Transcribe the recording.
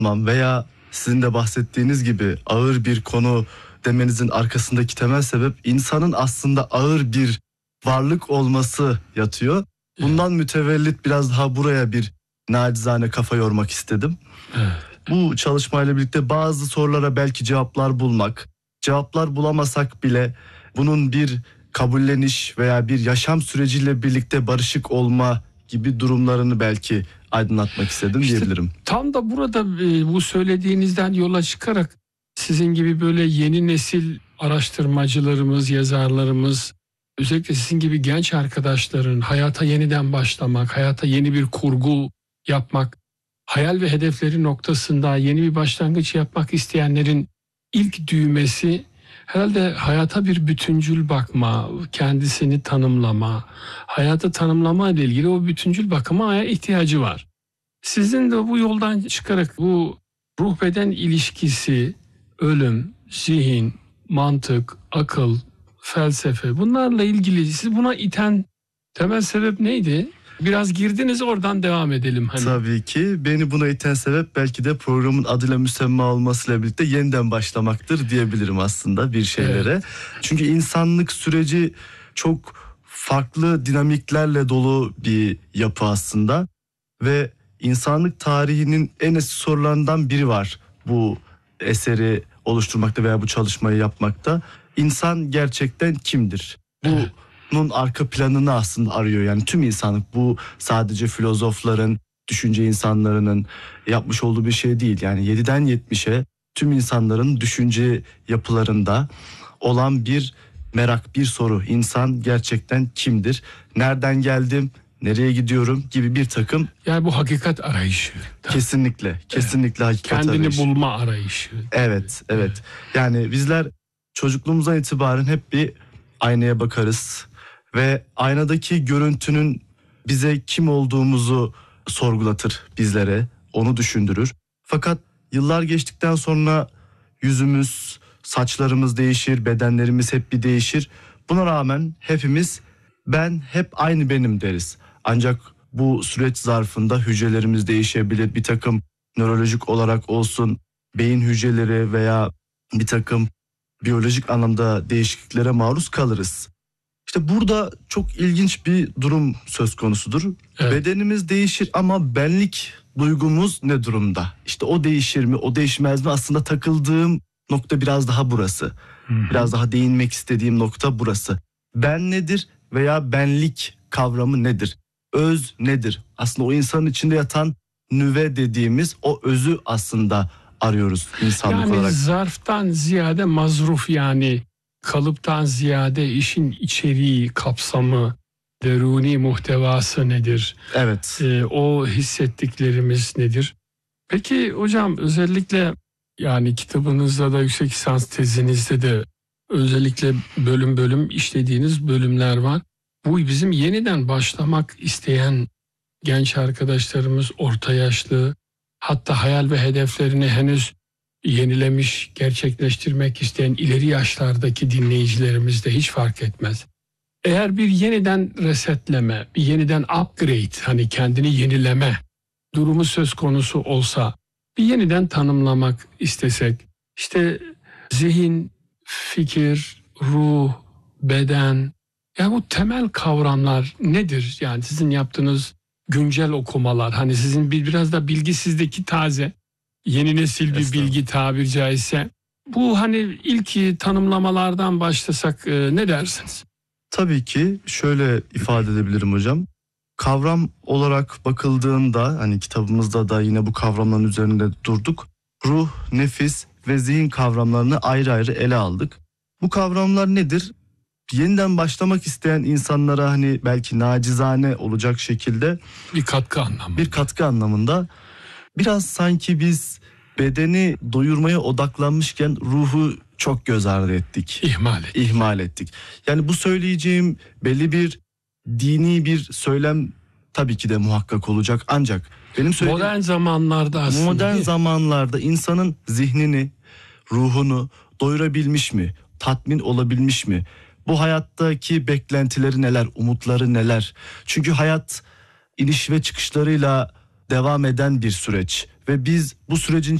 veya sizin de bahsettiğiniz gibi ağır bir konu demenizin arkasındaki temel sebep insanın aslında ağır bir varlık olması yatıyor. Bundan mütevellit biraz daha buraya bir nacizane kafa yormak istedim. Evet. Bu çalışmayla birlikte bazı sorulara belki cevaplar bulmak, cevaplar bulamasak bile bunun bir kabulleniş veya bir yaşam süreciyle birlikte barışık olma gibi durumlarını belki aydınlatmak istedim diyebilirim. Tam da burada bu söylediğinizden yola çıkarak sizin gibi böyle yeni nesil araştırmacılarımız, yazarlarımız, özellikle sizin gibi genç arkadaşların hayata yeniden başlamak, hayata yeni bir kurgu yapmak, hayal ve hedefleri noktasında yeni bir başlangıç yapmak isteyenlerin ilk düğmesi herhalde hayata bir bütüncül bakma, kendisini tanımlama, hayatı tanımlama ile ilgili o bütüncül bakıma ihtiyacı var. Sizin de bu yoldan çıkarak bu ruh beden ilişkisi, ölüm, zihin, mantık, akıl, felsefe bunlarla ilgili sizi buna iten temel sebep neydi? Biraz girdiniz, oradan devam edelim. Tabii ki beni buna iten sebep belki de programın adıyla müsemma olmasıyla birlikte yeniden başlamaktır diyebilirim aslında bir şeylere. Evet. Çünkü insanlık süreci çok farklı dinamiklerle dolu bir yapı aslında ve insanlık tarihinin en eski sorularından biri var bu eseri oluşturmakta veya bu çalışmayı yapmakta. İnsan gerçekten kimdir? Bunun arka planını aslında arıyor. Yani tüm insanlık, bu sadece filozofların, düşünce insanlarının yapmış olduğu bir şey değil. Yani 7'den 70'e tüm insanların düşünce yapılarında olan bir merak, bir soru. İnsan gerçekten kimdir? Nereden geldim? Nereye gidiyorum gibi bir takım. Yani bu hakikat arayışı. Kesinlikle hakikat kendini arayışı. bulma arayışı. Evet. Yani bizler çocukluğumuzdan itibaren hep bir aynaya bakarız ve aynadaki görüntünün bize kim olduğumuzu sorgulatır bizlere, onu düşündürür. Fakat yıllar geçtikten sonra yüzümüz, saçlarımız değişir, bedenlerimiz hep bir değişir. Buna rağmen hepimiz ben hep aynı benim deriz. Ancak bu süreç zarfında hücrelerimiz değişebilir. Bir takım nörolojik olarak olsun, beyin hücreleri veya bir takım biyolojik anlamda değişikliklere maruz kalırız. İşte burada çok ilginç bir durum söz konusudur. Evet. Bedenimiz değişir ama benlik duygumuz ne durumda? İşte o değişir mi, o değişmez mi? Aslında takıldığım nokta biraz daha burası. Biraz daha değinmek istediğim nokta burası. Ben nedir veya benlik kavramı nedir? Öz nedir? Aslında o insanın içinde yatan nüve dediğimiz o özü aslında arıyoruz insanlık yani olarak. Zarftan ziyade mazruf, yani kalıptan ziyade işin içeriği, kapsamı, deruni muhtevası nedir? Evet. O hissettiklerimiz nedir? Peki hocam, özellikle yani kitabınızda da, yüksek lisans tezinizde de özellikle bölüm bölüm işlediğiniz bölümler var. Bu bizim yeniden başlamak isteyen genç arkadaşlarımız, orta yaşlı, hatta hayal ve hedeflerini henüz yenilemiş, gerçekleştirmek isteyen ileri yaşlardaki dinleyicilerimiz de hiç fark etmez. Eğer bir yeniden resetleme, bir yeniden upgrade, hani kendini yenileme durumu söz konusu olsa, bir yeniden tanımlamak istesek, işte zihin, fikir, ruh, beden, ya bu temel kavramlar nedir? Yani sizin yaptığınız güncel okumalar, hani sizin biraz da bilgisizdeki taze, yeni nesil bir bilgi tabiri caizse. Bu hani ilk tanımlamalardan başlasak ne dersiniz? Tabii ki şöyle ifade edebilirim hocam. Kavram olarak bakıldığında, hani kitabımızda da yine bu kavramların üzerinde durduk. Ruh, nefis ve zihin kavramlarını ayrı ayrı ele aldık. Bu kavramlar nedir? Yeniden başlamak isteyen insanlara hani belki nacizane olacak şekilde bir katkı anlamında biraz sanki biz bedeni doyurmaya odaklanmışken ruhu çok göz ardı ettik. İhmal ettik. Yani bu söyleyeceğim belli bir dini bir söylem tabii ki de muhakkak olacak, ancak benim söylediğim modern zamanlarda insanın zihnini, ruhunu doyurabilmiş mi? Tatmin olabilmiş mi? Bu hayattaki beklentileri neler, umutları neler? Çünkü hayat iniş ve çıkışlarıyla devam eden bir süreç ve ve biz bu sürecin